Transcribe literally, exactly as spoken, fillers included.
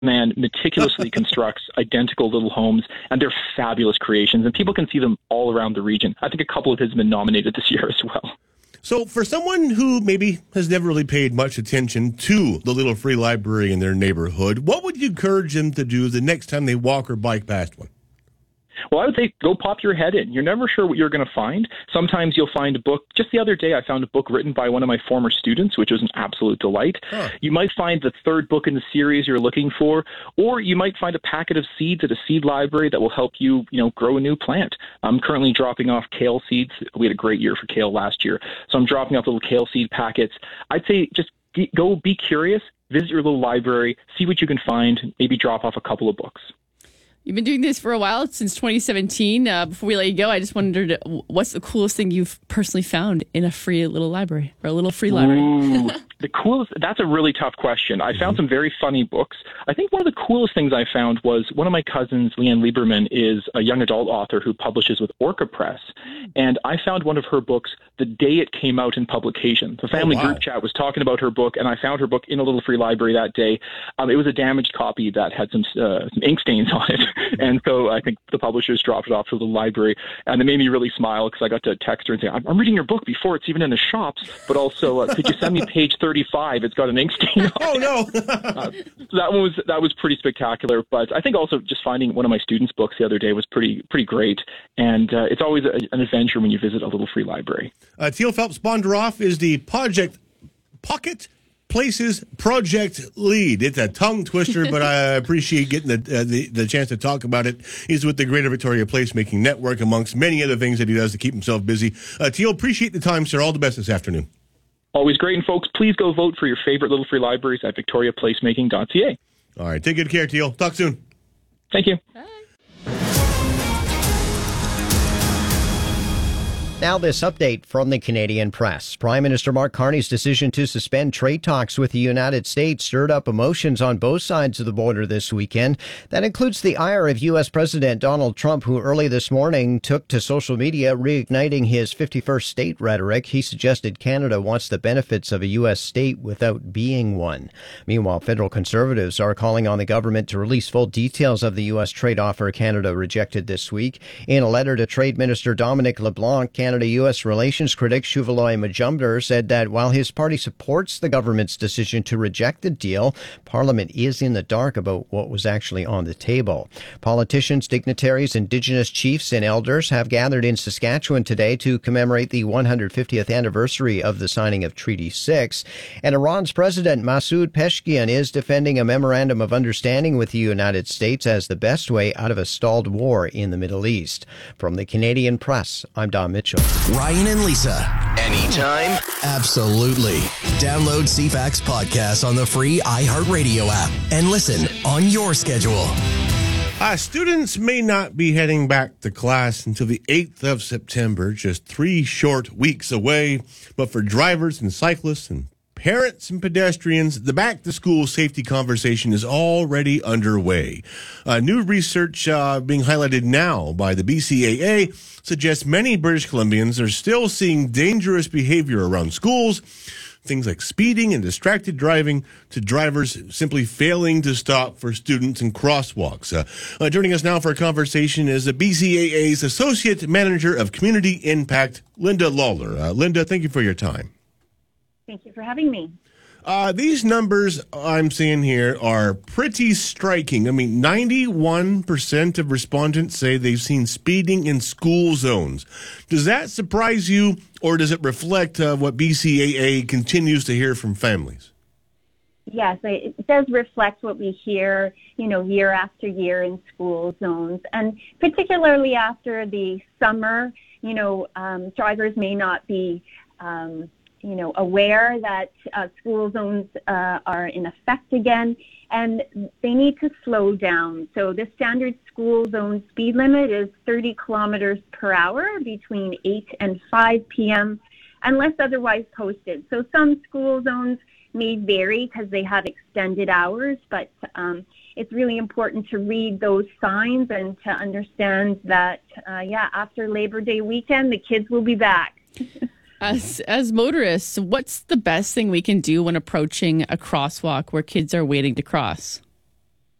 man meticulously constructs identical little homes, and they're fabulous creations, and people can see them all around the region. I think a couple of his have been nominated this year as well. So for someone who maybe has never really paid much attention to the little free library in their neighborhood, what would you encourage them to do the next time they walk or bike past one? Well, I would say go pop your head in. You're never sure what you're going to find. Sometimes you'll find a book. Just the other day, I found a book written by one of my former students, which was an absolute delight. Huh. You might find the third book in the series you're looking for, or you might find a packet of seeds at a seed library that will help you, you know, grow a new plant. I'm currently dropping off kale seeds. We had a great year for kale last year, so I'm dropping off little kale seed packets. I'd say just go be curious, visit your little library, see what you can find, maybe drop off a couple of books. You've been doing this for a while, since twenty seventeen. Uh, before we let you go, I just wondered, what's the coolest thing you've personally found in a free little library, or a little free library? Ooh, the coolest, that's a really tough question. I found some very funny books. I think one of the coolest things I found was one of my cousins, Leanne Lieberman, is a young adult author who publishes with Orca Press. And I found one of her books the day it came out in publication. The family oh, wow. group chat was talking about her book, and I found her book in a little free library that day. Um, it was a damaged copy that had some, uh, some ink stains on it. And so I think the publishers dropped it off to the library, and it made me really smile because I got to text her and say, I'm, I'm reading your book before it's even in the shops, but also uh, could you send me page thirty-five? It's got an ink stain on Oh, it. no. uh, so that one was that was pretty spectacular, but I think also just finding one of my students' books the other day was pretty pretty great, and uh, it's always a, an adventure when you visit a little free library. Uh, Teal Phelps-Bondaroff is the Project Pocket Places project lead. It's a tongue twister, but I appreciate getting the, uh, the the chance to talk about it. He's with the Greater Victoria Placemaking Network, amongst many other things that he does to keep himself busy. Uh, Teal, appreciate the time, sir. All the best this afternoon. Always great. And folks, please go vote for your favorite little free libraries at victoria placemaking dot c a. All right. Take good care, Teal. Talk soon. Thank you. Bye. Now this update from the Canadian press. Prime Minister Mark Carney's decision to suspend trade talks with the United States stirred up emotions on both sides of the border this weekend. That includes the ire of U S. President Donald Trump, who early this morning took to social media, reigniting his fifty-first state rhetoric. He suggested Canada wants the benefits of a U S state without being one. Meanwhile, federal conservatives are calling on the government to release full details of the U S trade offer Canada rejected this week. In a letter to Trade Minister Dominic LeBlanc, Canada-U S relations critic Shuvaloy Majumdar said that while his party supports the government's decision to reject the deal, Parliament is in the dark about what was actually on the table. Politicians, dignitaries, Indigenous chiefs and elders have gathered in Saskatchewan today to commemorate the one hundred fiftieth anniversary of the signing of Treaty six. And Iran's President Masoud Pezeshkian is defending a memorandum of understanding with the United States as the best way out of a stalled war in the Middle East. From the Canadian Press, I'm Don Mitchell. Ryan and Lisa. Anytime? Absolutely. Download C FAX podcast on the free iHeartRadio app and listen on your schedule. Uh, students may not be heading back to class until the eighth of September, just three short weeks away. But for drivers and cyclists and parents and pedestrians, the back-to-school safety conversation is already underway. Uh, new research uh, being highlighted now by the B C A A suggests many British Columbians are still seeing dangerous behavior around schools, things like speeding and distracted driving, to drivers simply failing to stop for students in crosswalks. Uh, uh, joining us now for a conversation is the B C A A's Associate Manager of Community Impact, Linda Lawler. Uh, Linda, thank you for your time. Thank you for having me. Uh, these numbers I'm seeing here are pretty striking. I mean, ninety-one percent of respondents say they've seen speeding in school zones. Does that surprise you, or does it reflect uh, what B C A A continues to hear from families? Yes, it does reflect what we hear, you know, year after year in school zones, and particularly after the summer, you know, um, drivers may not be um, you know, aware that uh, school zones uh, are in effect again, and they need to slow down. So the standard school zone speed limit is thirty kilometers per hour between eight and five p.m. unless otherwise posted. So some school zones may vary because they have extended hours, but um, it's really important to read those signs and to understand that, uh, yeah, after Labor Day weekend, the kids will be back. As as motorists, what's the best thing we can do when approaching a crosswalk where kids are waiting to cross?